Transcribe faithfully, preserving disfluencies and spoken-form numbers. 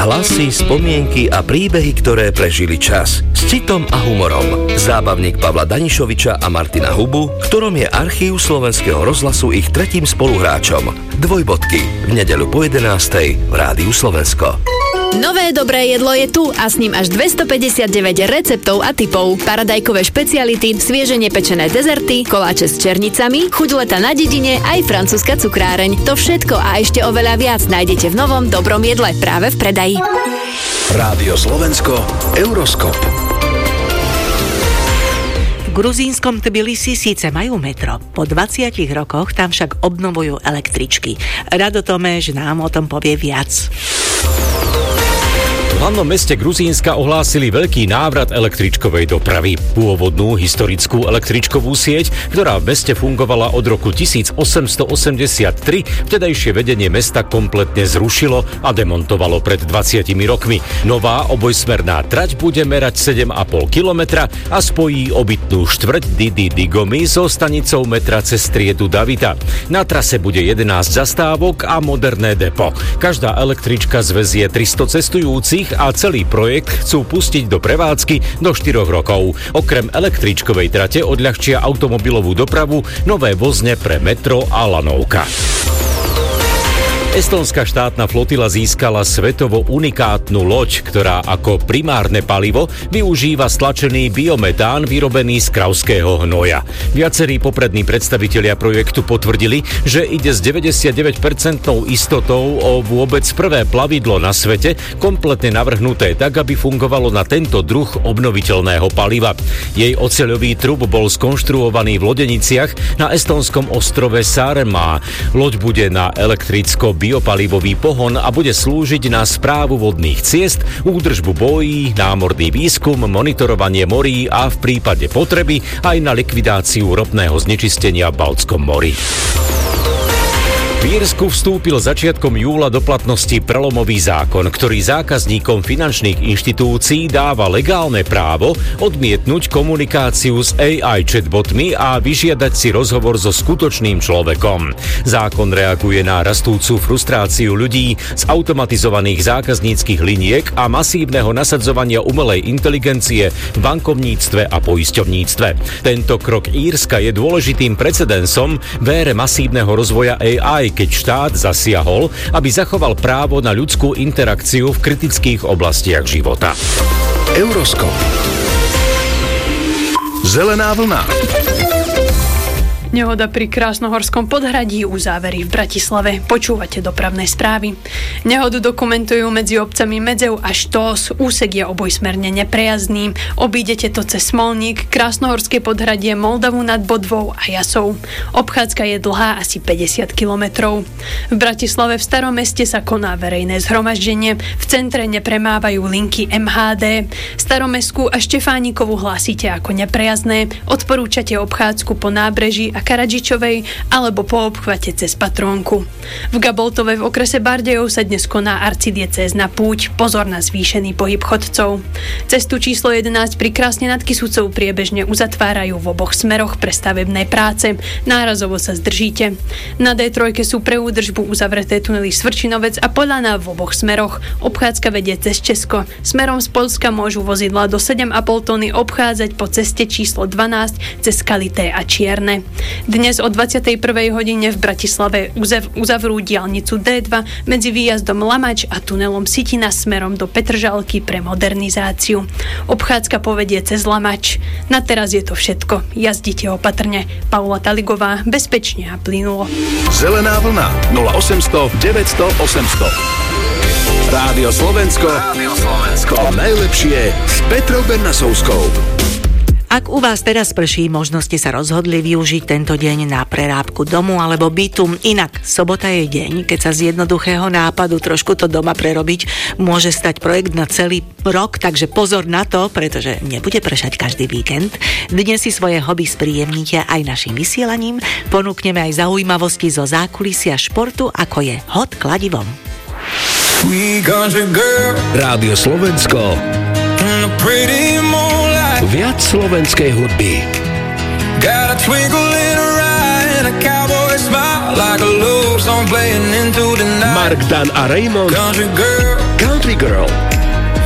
Hlasy, spomienky a príbehy, ktoré prežili čas. S citom a humorom. Zábavník Pavla Danišoviča a Martina Hubu, v ktorom je archív Slovenského rozhlasu ich tretím spoluhráčom. Dvojbodky. V nedeľu po jedenástej v Rádiu Slovensko. Nové dobré jedlo je tu a s ním až dvestopäťdesiatdeväť receptov a tipov. Paradajkové špeciality, svieže nepečené dezerty, koláče s černicami, chuť leta na dedine aj francúzska cukráreň. To všetko a ešte oveľa viac nájdete v novom dobrom jedle práve v predaji. Rádio Slovensko, Euroskop. V gruzínskom Tbilisi síce majú metro, po dvadsiatich rokoch tam však obnovujú električky. Rado Tomáš nám o tom povie viac. V hlavnom meste Gruzínska ohlásili veľký návrat električkovej dopravy. Pôvodnú historickú električkovú sieť, ktorá v meste fungovala od roku tisícosemstoosemdesiattri, vtedajšie vedenie mesta kompletne zrušilo a demontovalo pred dvadsiatimi rokmi. Nová obojsmerná trať bude merať sedem a pol kilometra a spojí obytnú štvrť Didi Digomy so stanicou metra cez striedu Davida. Na trase bude jedenásť zastávok a moderné depo. Každá električka zvezie tristo cestujúcich a celý projekt chcú pustiť do prevádzky do štyroch rokov. Okrem električkovej trate odľahčia automobilovú dopravu nové vozne pre metro a lanovka. Estonská štátna flotila získala svetovo unikátnu loď, ktorá ako primárne palivo využíva stlačený biometán vyrobený z kravského hnoja. Viacerí poprední predstavitelia projektu potvrdili, že ide s deväťdesiatdeväť percent istotou o vôbec prvé plavidlo na svete, kompletne navrhnuté tak, aby fungovalo na tento druh obnoviteľného paliva. Jej oceľový trub bol skonštruovaný v Lodeniciach na estonskom ostrove Saaremaa. Loď bude na elektricko biopalivový pohon a bude slúžiť na správu vodných ciest, údržbu bojí, námorný výskum, monitorovanie morí a v prípade potreby aj na likvidáciu ropného znečistenia v Baltskom mori. V Írsku vstúpil začiatkom júla do platnosti prelomový zákon, ktorý zákazníkom finančných inštitúcií dáva legálne právo odmietnúť komunikáciu s á í chatbotmi a vyžiadať si rozhovor so skutočným človekom. Zákon reaguje na rastúcu frustráciu ľudí z automatizovaných zákazníckych liniek a masívneho nasadzovania umelej inteligencie v bankovníctve a poisťovníctve. Tento krok Írska je dôležitým precedensom v ére masívneho rozvoja á í, keď štát zasiahol, aby zachoval právo na ľudskú interakciu v kritických oblastiach života. Euroskop. Zelená vlna. Nehoda pri Krásnohorskom podhradí u závery v Bratislave. Počúvate dopravné správy. Nehodu dokumentujú medzi obcami Medzev a Štós. Úsek je obojsmerne neprejazdný. Obídete to cez Smolník, Krásnohorské podhradie, Moldavu nad Bodvou a Jasov. Obchádzka je dlhá asi päťdesiat kilometrov. V Bratislave v Starom meste sa koná verejné zhromaždenie. V centre nepremávajú linky em há dé. Staromestskú a Štefánikovu hlásite ako neprejazdné. Odporúčate obchádzku po nábreží a Karadžičovej alebo po obchvate cez Patrónku. V Gaboltove v okrese Bardejov sa dnes koná arcidiecézna púť. Pozor na zvýšený pohyb chodcov. Cestu číslo jedenásť pri Krásne nad Kysucou priebežne uzatvárajú v oboch smeroch pre stavebné práce. Nárazovo sa zdržíte. Na dé tri sú pre údržbu uzavreté tunely Svrčinovec a Poľana v oboch smeroch. Obchádzka vedie cez Česko. Smerom z Poľska môžu vozidlá do sedem a pol tony obchádzať po ceste číslo dvanásť cez Kalité a Čierne. Dnes o dvadsiatej prvej hodine v Bratislave uzavrú diaľnicu dé dva medzi výjazdom Lamač a tunelom Sitina smerom do Petržalky pre modernizáciu. Obchádzka povedie cez Lamač. Na teraz je to všetko. Jazdite opatrne. Paula Taligová, bezpečne a plynulo. Zelená vlna nula osemsto deväťsto osemsto. Rádio Slovensko. Rádio Slovensko. To najlepšie s Petrou Bernasovskou. Ak u vás teraz prší, možno ste sa rozhodli využiť tento deň na prerábku domu alebo bytu. Inak, sobota je deň, keď sa z jednoduchého nápadu trošku to doma prerobiť môže stať projekt na celý rok, takže pozor na to, pretože nebude pršať každý víkend. Dnes si svoje hobby spríjemníte aj našim vysielaním. Ponúkneme aj zaujímavosti zo zákulisia športu, ako je hod kladivom. Rádio Slovensko. Viac slovenskej hudby. Mark Dan a Raymond. Country Girl.